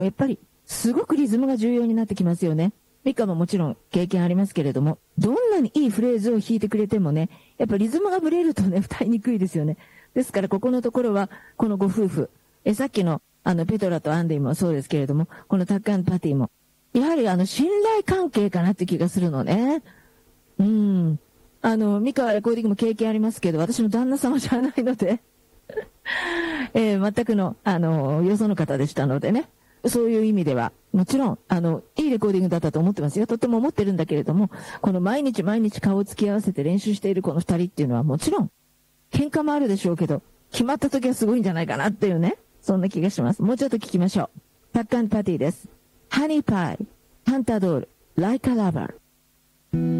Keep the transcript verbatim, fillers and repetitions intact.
やっぱりすごくリズムが重要になってきますよね。ミカももちろん経験ありますけれども、どんなにいいフレーズを弾いてくれてもね、やっぱリズムがブレるとね、歌いにくいですよね。ですからここのところは、このご夫婦、えさっきのあのペトラとアンディもそうですけれども、このタック&パティも、やはりあの信頼関係かなって気がするのね。うん。あの、ミカはレコーディングも経験ありますけど、私の旦那様じゃないので、えー、全くの、あの、よその方でしたのでね。そういう意味では、もちろん、あの、いいレコーディングだったと思ってますよ。とっても思ってるんだけれども、この毎日毎日顔を突き合わせて練習しているこの二人っていうのはもちろん、喧嘩もあるでしょうけど、決まった時はすごいんじゃないかなっていうね、そんな気がします。もうちょっと聞きましょう。タック&パティです。ハニーパイ、ハンタードール、ライカラバー。